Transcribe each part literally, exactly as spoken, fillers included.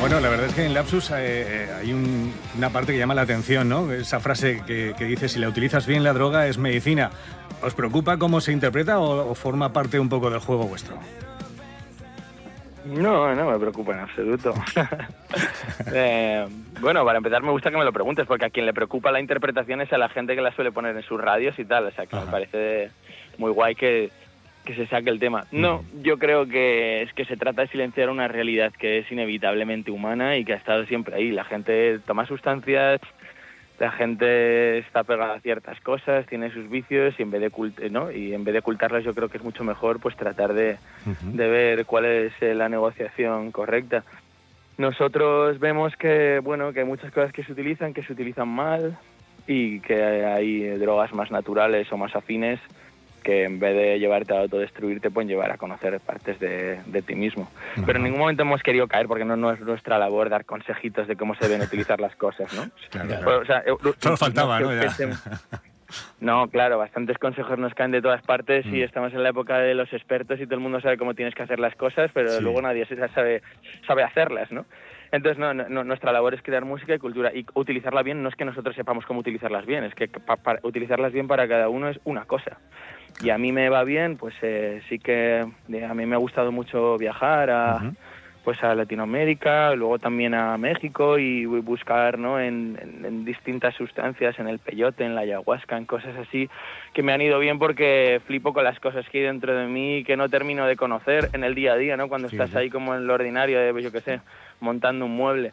Bueno, la verdad es que en Lapsus eh, hay un, una parte que llama la atención, ¿no? Esa frase que, que dice, si la utilizas bien, la droga es medicina. ¿Os preocupa cómo se interpreta o, o forma parte un poco del juego vuestro? No, no me preocupa en absoluto. eh, bueno, para empezar me gusta que me lo preguntes, porque a quien le preocupa la interpretación es a la gente que la suele poner en sus radios y tal, o sea que Ajá. me parece muy guay que, que se saque el tema. No, yo creo que es que se trata de silenciar una realidad que es inevitablemente humana y que ha estado siempre ahí. La gente toma sustancias, la gente está pegada a ciertas cosas, tiene sus vicios y en vez de ocult- ¿no? y en vez de ocultarlas yo creo que es mucho mejor pues tratar de, uh-huh. de ver cuál es la negociación correcta. Nosotros vemos que bueno que hay muchas cosas que se utilizan, que se utilizan mal y que hay drogas más naturales o más afines que en vez de llevarte a autodestruirte pueden llevar a conocer partes de, de ti mismo. Uh-huh. Pero en ningún momento hemos querido caer porque no, no es nuestra labor dar consejitos de cómo se deben utilizar las cosas, ¿no? Claro, claro. O sea, solo faltaba, ¿no? Ya. No, claro, bastantes consejos nos caen de todas partes mm. y estamos en la época de los expertos y todo el mundo sabe cómo tienes que hacer las cosas, pero sí. luego nadie sabe, sabe hacerlas, ¿no? Entonces, no, no, nuestra labor es crear música y cultura y utilizarla bien. No es que nosotros sepamos cómo utilizarlas bien, es que pa, para utilizarlas bien para cada uno es una cosa. Y a mí me va bien, pues eh, sí que eh, a mí me ha gustado mucho viajar a, uh-huh. pues a Latinoamérica, luego también a México y buscar, ¿no? en, en, en distintas sustancias, en el peyote, en la ayahuasca, en cosas así que me han ido bien porque flipo con las cosas que hay dentro de mí que no termino de conocer en el día a día, ¿no? Cuando sí, estás sí. ahí como en lo ordinario, de, yo qué sé, montando un mueble.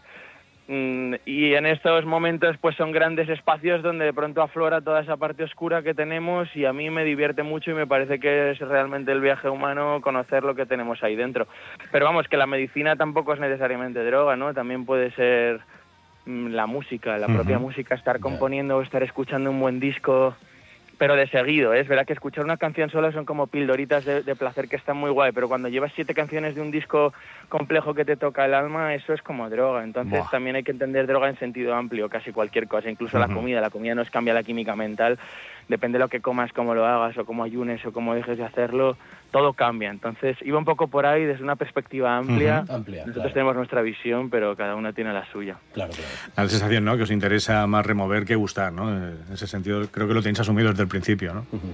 Y en estos momentos pues son grandes espacios donde de pronto aflora toda esa parte oscura que tenemos y a mí me divierte mucho y me parece que es realmente el viaje humano conocer lo que tenemos ahí dentro. Pero vamos, que la medicina tampoco es necesariamente droga, ¿no? También puede ser mmm, la música, la uh-huh. propia música, estar componiendo o estar escuchando un buen disco, pero de seguido, ¿eh? Es verdad que escuchar una canción sola son como pildoritas de, de placer que están muy guay, pero cuando llevas siete canciones de un disco complejo que te toca el alma, eso es como droga. Entonces Buah. también hay que entender droga en sentido amplio, casi cualquier cosa, incluso uh-huh. la comida. La comida nos cambia la química mental, depende de lo que comas, cómo lo hagas, o cómo ayunes, o cómo dejes de hacerlo, todo cambia. Entonces iba un poco por ahí desde una perspectiva amplia. Uh-huh. amplia Nosotros claro. tenemos nuestra visión, pero cada uno tiene la suya. Claro, claro. La sensación, ¿no?, que os interesa más remover que gustar, ¿no? En ese sentido creo que lo tenéis asumido desde el principio, ¿no? Uh-huh.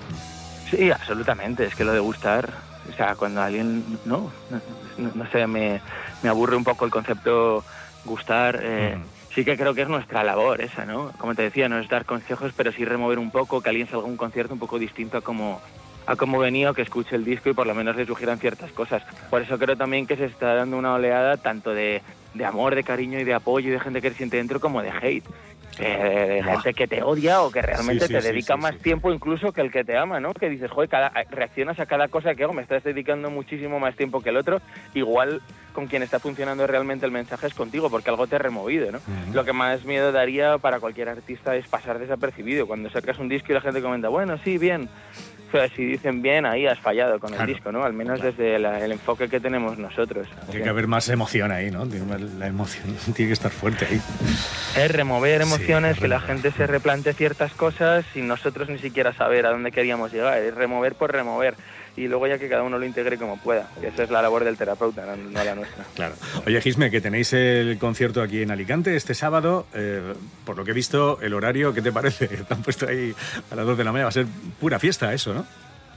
Sí, absolutamente. Es que lo de gustar, o sea, cuando alguien, no, no, no sé, me, me aburre un poco el concepto gustar. Eh, uh-huh. Sí que creo que es nuestra labor esa, ¿no? Como te decía, no es dar consejos, pero sí remover un poco, que alguien salga a un concierto un poco distinto a como a cómo venía o que escuche el disco y por lo menos le sugieran ciertas cosas. Por eso creo también que se está dando una oleada tanto de, de amor, de cariño y de apoyo y de gente que se siente dentro como de hate. Eh, de gente que te odia o que realmente sí, sí, te dedica sí, sí, más sí. tiempo incluso que el que te ama, ¿no? Que dices, joder, cada, reaccionas a cada cosa que hago, me estás dedicando muchísimo más tiempo que el otro. Igual con quien está funcionando realmente el mensaje es contigo, porque algo te ha removido, ¿no? Uh-huh. Lo que más miedo daría para cualquier artista es pasar desapercibido. Cuando sacas un disco y la gente comenta, bueno, sí, bien. Pero si dicen bien, ahí has fallado con claro. el disco, ¿no? Al menos claro. desde la, el enfoque que tenemos nosotros. Tiene que, que haber más emoción ahí, ¿no? La emoción tiene que estar fuerte ahí. Es remover emociones, sí, que la gente se replante ciertas cosas sin nosotros ni siquiera saber a dónde queríamos llegar. Es remover por remover. Y luego ya que cada uno lo integre como pueda. Que esa es la labor del terapeuta, no, no la nuestra. Claro. Oye, Gisme, que tenéis el concierto aquí en Alicante este sábado. Eh, por lo que he visto, el horario, ¿qué te parece? Te han puesto ahí a las dos de la mañana. Va a ser pura fiesta eso, ¿no?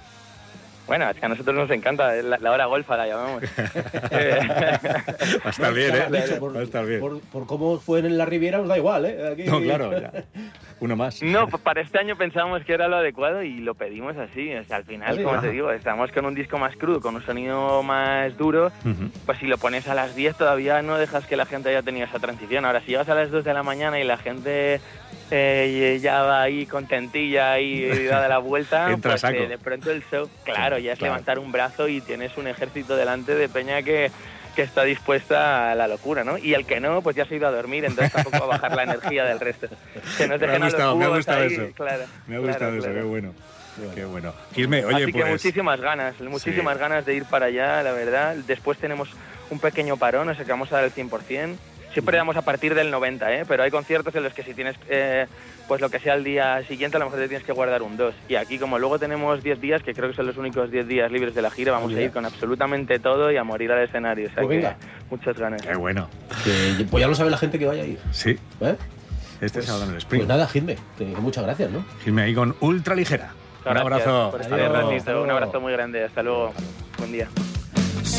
Bueno, es que a nosotros nos encanta, la, la hora golfa la llamamos. Va a estar bien, ¿eh? Por, Va a estar bien. Por, por cómo fue en la Riviera, nos da igual, ¿eh? Aquí... No, claro, ya. Uno más. No, para este año pensábamos que era lo adecuado y lo pedimos así. O sea, al final, ¿sí? como ah. te digo, estamos con un disco más crudo, con un sonido más duro. Uh-huh. Pues si lo pones a las diez todavía no dejas que la gente haya tenido esa transición. Ahora, si llegas a las dos de la mañana y la gente eh, ya va ahí contentilla y da la vuelta, pues eh, de pronto el show, claro, ya es claro. levantar un brazo y tienes un ejército delante de peña que... que está dispuesta a la locura, ¿no? Y el que no, pues ya se ha ido a dormir, entonces tampoco va a bajar la energía del resto. Que no me ha gustado, me ha gustado ahí, eso. Claro, me ha gustado claro, eso, claro. qué bueno. Qué bueno. Gisme, oye, Así pues... que muchísimas ganas, muchísimas sí. ganas de ir para allá, la verdad. Después tenemos un pequeño parón, o sea que vamos a dar el cien por ciento. Siempre damos a partir del noventa, ¿eh? Pero hay conciertos en los que si tienes, eh, pues lo que sea el día siguiente, a lo mejor te tienes que guardar un dos. Y aquí, como luego tenemos diez días, que creo que son los únicos diez días libres de la gira, vamos a ir con absolutamente todo y a morir al escenario. O sea pues que muchas ganas. Qué bueno. Que, pues ya lo sabe la gente que vaya a ir. Sí. ¿Eh? Este Pues, sábado en el Spring. pues nada, Gilme, que muchas gracias, ¿no? Gilme ahí con Ultra Ligera. Un Gracias abrazo. por estar un Adiós. ratito. Un abrazo muy grande. Hasta luego. Buen día.